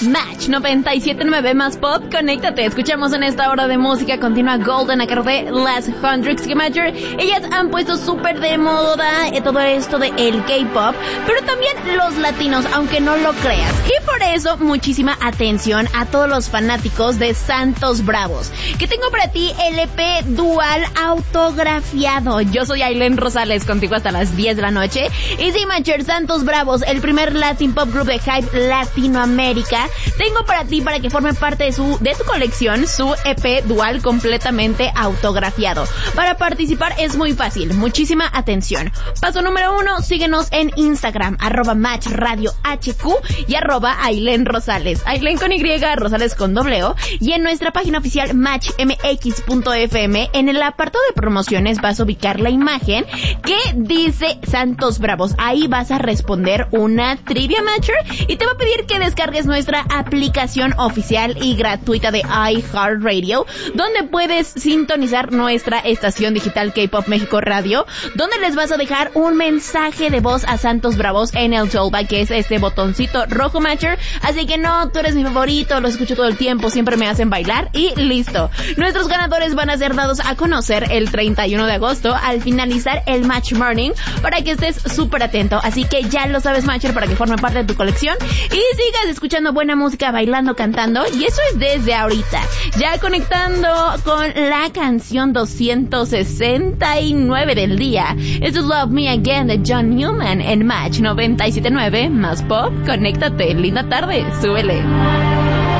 Match 97.9 más pop, conéctate. Escuchamos en esta hora de música continua Golden a cargo de Las Hundreds Major. Ellas han puesto súper de moda todo esto de el K-pop, pero también los latinos, aunque no lo creas. Y por eso, muchísima atención a todos los fanáticos de Santos Bravos, que tengo para ti el EP dual autografiado. Yo soy Ailén Rosales, contigo hasta las 10 de la noche. Y sí, Matcher, Santos Bravos, el primer Latin Pop Group de Hype Latinoamérica, tengo para ti para que forme parte de tu colección su EP dual completamente autografiado. Para participar es muy fácil, muchísima atención. Paso número 1, síguenos en Instagram, @MatchRadioHQ y @Ailén Rosales. Ailén con Y, Rosales con O. Y en nuestra página oficial matchmx.fm, en el apartado de promociones vas a ubicar la imagen que dice Santos Bravos. Ahí vas a responder una trivia, Matcher, y te va a pedir que descargues nuestra aplicación oficial y gratuita de iHeartRadio, donde puedes sintonizar nuestra estación digital K-Pop México Radio, donde les vas a dejar un mensaje de voz a Santos Bravos en el Tollback, que es este botoncito rojo, Matcher. Así que no, tú eres mi favorito, los escucho todo el tiempo, siempre me hacen bailar y listo. Nuestros ganadores van a ser dados a conocer el 31 de agosto al finalizar el Match Morning, para que estés súper atento. Así que ya lo sabes, Matcher, para que forme parte de tu colección y sigas escuchando buena música, bailando, cantando, y eso es desde ahorita. Ya conectando con la canción 269 del día. Esto es Love Me Again de John Newman en Match 97.9 más pop. Conéctate, linda tarde, súbele.